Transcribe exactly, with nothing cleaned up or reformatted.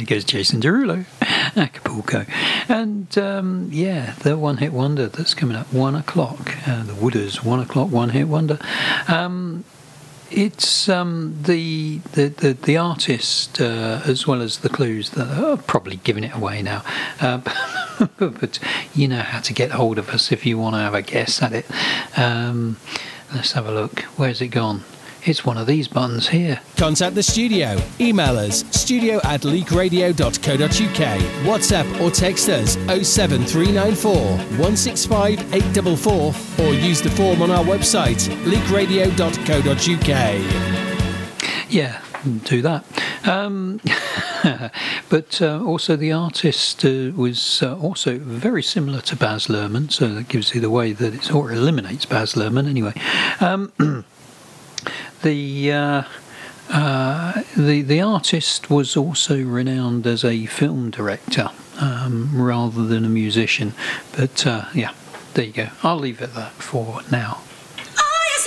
goes Jason Derulo, Acapulco. And, um, yeah, the one-hit wonder that's coming up, one o'clock. Uh, the Wooders, one o'clock, one-hit wonder. Um, it's um, the, the, the, the artist, uh, as well as the clues, that are probably giving it away now. Uh, but you know how to get hold of us if you want to have a guess at it. Um, let's have a look. Where's it gone? It's one of these buttons here. Contact the studio. Email us studio at leakradio dot co dot uk. WhatsApp or text us oh seven three nine four, one six five, eight four four or use the form on our website leak radio dot co dot uk. Yeah, do that. Um, but uh, also the artist uh, was uh, also very similar to Baz Luhrmann, so that gives you the way that it sort of eliminates Baz Luhrmann anyway. Um, the uh, uh, the the artist was also renowned as a film director um, rather than a musician. But uh, yeah, there you go. I'll leave it at that for now.